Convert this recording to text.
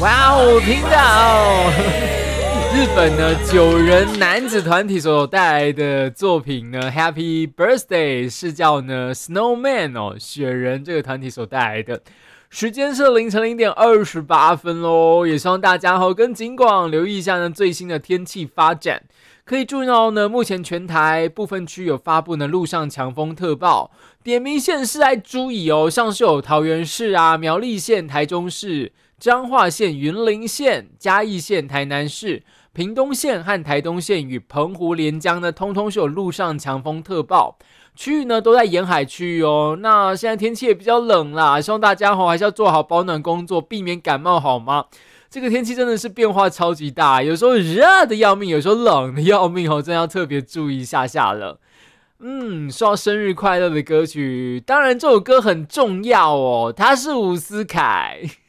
哇哦，听到日本呢9人男子团体所带来的作品呢 Happy Birthday 是叫呢 Snowman 雪人这个团体所带来的。时间是凌晨0:28咯，也希望大家跟警广留意一下呢最新的天气发展。可以注意到呢，目前全台部分区有发布呢陆上强风特报，点名县市来注意像是有桃园市啊、苗栗县、台中市、彰化县、云林县、嘉义县、台南市、屏东县和台东县与澎湖连江呢，通通是有陆上强风特报。区域呢都在沿海区域那现在天气也比较冷啦，希望大家还是要做好保暖工作，避免感冒好吗？这个天气真的是变化超级大，有时候热的要命，有时候冷的要命真的要特别注意一下下了。说到生日快乐的歌曲，当然这首歌很重要它是伍思凯。